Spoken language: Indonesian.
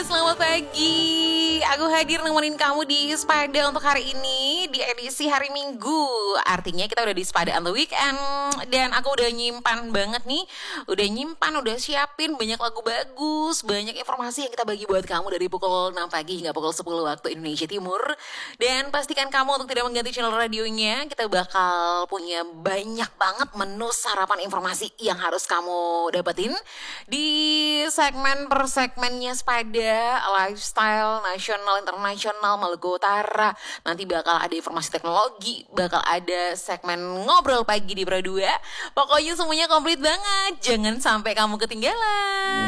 selamat pagi. Aku hadir nemenin kamu di Sepada untuk hari ini di edisi hari Minggu. Artinya kita udah di Sepada on the weekend. Dan aku udah nyimpan banget nih. Udah siapin banyak lagu bagus, banyak informasi yang kita bagi buat kamu dari pukul 6 pagi hingga pukul 10 waktu Indonesia Timur. Dan pastikan kamu untuk tidak mengganti channel radionya. Kita bakal punya banyak banget menu sarapan informasi yang harus kamu dapetin di segmen per segmennya Sepada, lifestyle, nasional, internasional, Maluku Utara. Nanti bakal ada informasi teknologi, bakal ada segmen ngobrol pagi di Pro 2. Pokoknya semuanya komplit banget. Jangan sampai kamu ketinggalan.